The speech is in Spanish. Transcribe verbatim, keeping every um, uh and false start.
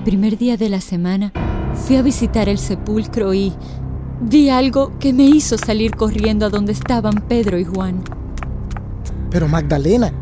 primer día de la semana fui a visitar el sepulcro y vi algo que me hizo salir corriendo a donde estaban Pedro y Juan. Pero Magdalena,